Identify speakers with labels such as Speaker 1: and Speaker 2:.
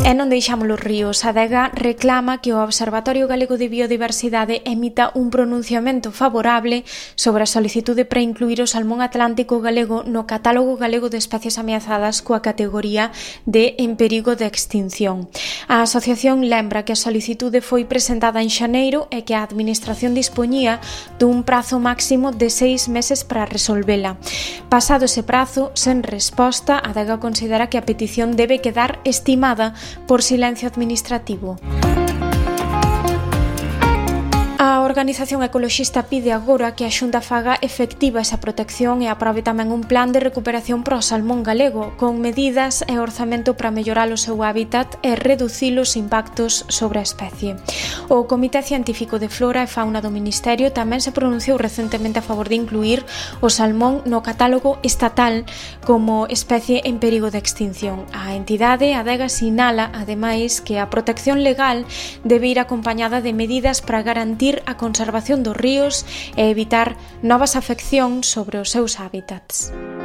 Speaker 1: E non deixamos os ríos. A Adega reclama que o Observatorio Galego de Biodiversidade emita un pronunciamento favorable sobre a solicitude para incluir o salmón atlántico galego no Catálogo Galego de Especies Ameazadas coa categoría de en perigo de extinción. A asociación lembra que a solicitude foi presentada en xaneiro e que a Administración dispoñía dun prazo máximo de 6 meses para resolvela. Pasado ese prazo, sen resposta, a Adega considera que a petición debe quedar estimada por silencio administrativo. A organización ecoloxista pide agora que a Xunta faga efectiva esa protección e aprobe tamén un plan de recuperación para o salmón galego, con medidas e orzamento para mellorar o seu hábitat e reducir os impactos sobre a especie. O Comité Científico de Flora e Fauna do Ministerio tamén se pronunciou recentemente a favor de incluir o salmón no catálogo estatal como especie en perigo de extinción. A entidade Adega sinala, ademais, que a protección legal debe ir acompañada de medidas para garantir a conservación dos ríos e evitar novas afeccións sobre os seus hábitats.